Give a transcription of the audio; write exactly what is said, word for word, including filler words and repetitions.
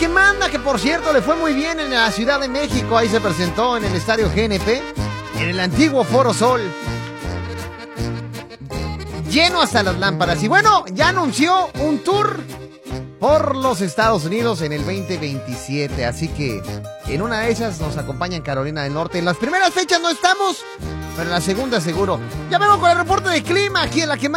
que manda, que por cierto le fue muy bien en la Ciudad de México. Ahí se presentó en el estadio G N P, en el antiguo Foro Sol. Lleno hasta las lámparas. Y bueno, ya anunció un tour por los Estados Unidos en el veinte veintisiete. Así que en una de esas nos acompaña en Carolina del Norte. En las primeras fechas no estamos, pero en la segunda seguro. Ya vengo con el reporte de clima aquí en la que